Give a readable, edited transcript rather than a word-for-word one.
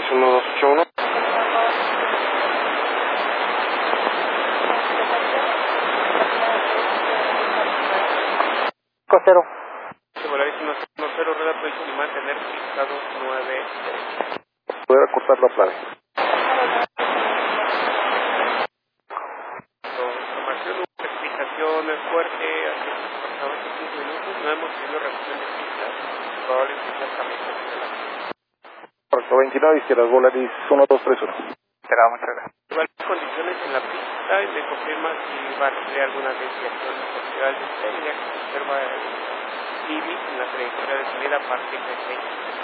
1281. Costero. Volaris 110, rueda provisional y mantener pista 293. Voy a cortar la plave. Información, explicación es fuerte, así que pasado estos 5 minutos no hemos tenido revisión de pistas, probablemente sea camino de la Correcto, 29 izquierdas, Volaris 1231. Será, muchas gracias. igual condiciones en la pista y me confirma si va a tener alguna desviación posterior de usted, ya que se observa el IBIS en la trayectoria de salida a partir de 6.